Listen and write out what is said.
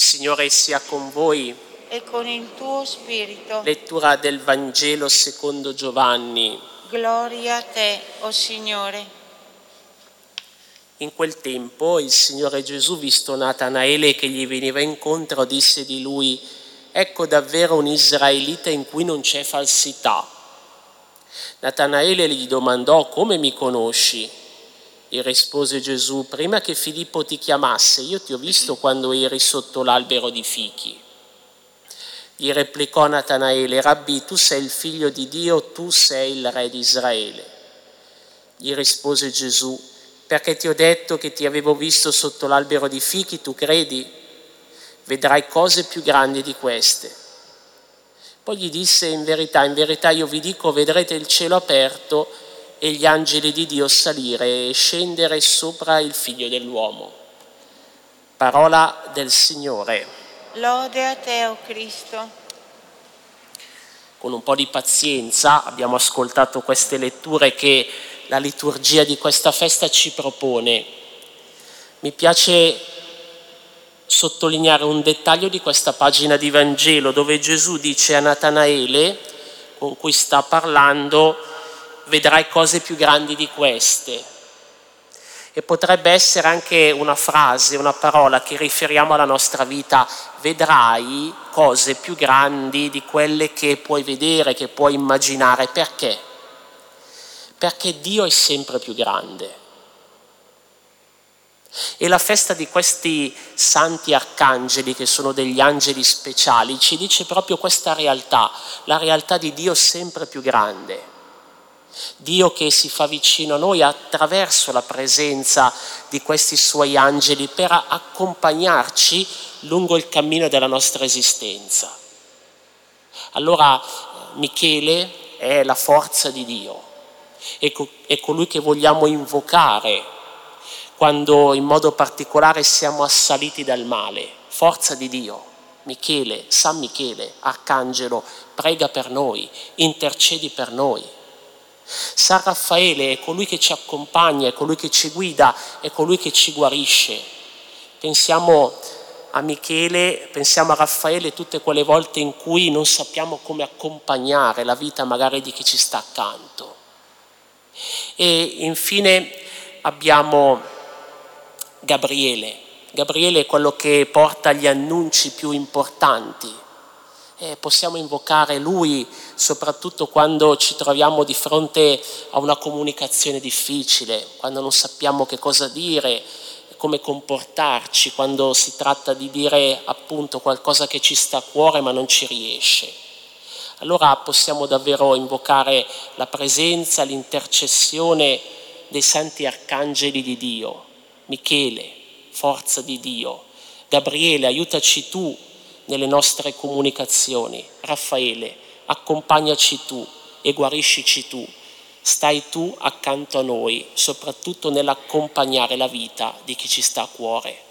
Signore sia con voi. E con il tuo spirito. Lettura del Vangelo secondo Giovanni. Gloria a te, o Signore. In quel tempo il Signore Gesù, visto Natanaele che gli veniva incontro, disse di lui: ecco davvero un israelita in cui non c'è falsità. Natanaele gli domandò: come mi conosci? Gli rispose Gesù: prima che Filippo ti chiamasse, io ti ho visto quando eri sotto l'albero di fichi. Gli replicò Natanaele: Rabbì, tu sei il figlio di Dio, tu sei il re di Israele. Gli rispose Gesù: perché ti ho detto che ti avevo visto sotto l'albero di fichi, tu credi? Vedrai cose più grandi di queste. Poi gli disse: in verità io vi dico, vedrete il cielo aperto e gli angeli di Dio salire e scendere sopra il Figlio dell'uomo. Parola del Signore. Lode a te, o Cristo. Con un po' di pazienza abbiamo ascoltato queste letture che la liturgia di questa festa ci propone. Mi piace sottolineare un dettaglio di questa pagina di Vangelo dove Gesù dice a Natanaele, con cui sta parlando: vedrai cose più grandi di queste. E potrebbe essere anche una frase, una parola che riferiamo alla nostra vita: vedrai cose più grandi di quelle che puoi vedere, che puoi immaginare. Perché? Perché Dio è sempre più grande. E la festa di questi santi arcangeli, che sono degli angeli speciali, ci dice proprio questa realtà, la realtà di Dio sempre più grande. Dio che si fa vicino a noi attraverso la presenza di questi suoi angeli per accompagnarci lungo il cammino della nostra esistenza. Allora Michele è la forza di Dio, è colui che vogliamo invocare quando in modo particolare siamo assaliti dal male. Forza di Dio, Michele, San Michele, arcangelo, prega per noi, intercedi per noi. San Raffaele è colui che ci accompagna, è colui che ci guida, è colui che ci guarisce. Pensiamo a Michele, pensiamo a Raffaele tutte quelle volte in cui non sappiamo come accompagnare la vita magari di chi ci sta accanto. E infine abbiamo Gabriele. Gabriele è quello che porta gli annunci più importanti. Possiamo invocare lui soprattutto quando ci troviamo di fronte a una comunicazione difficile, quando non sappiamo che cosa dire, come comportarci, quando si tratta di dire appunto qualcosa che ci sta a cuore ma non ci riesce. Allora possiamo davvero invocare la presenza, l'intercessione dei santi arcangeli di Dio. Michele, forza di Dio. Gabriele, aiutaci tu nelle nostre comunicazioni. Raffaele, accompagnaci tu e guariscici tu. Stai tu accanto a noi, soprattutto nell'accompagnare la vita di chi ci sta a cuore.